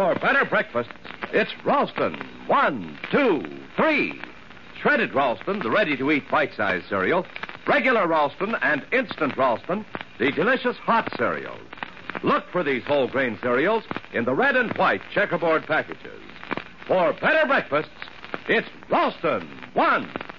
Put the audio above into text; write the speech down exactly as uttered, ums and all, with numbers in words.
For better breakfasts, it's Ralston. One, two, three. Shredded Ralston, the ready-to-eat bite-sized cereal. Regular Ralston and instant Ralston, the delicious hot cereal. Look for these whole grain cereals in the red and white checkerboard packages. For better breakfasts, it's Ralston. One,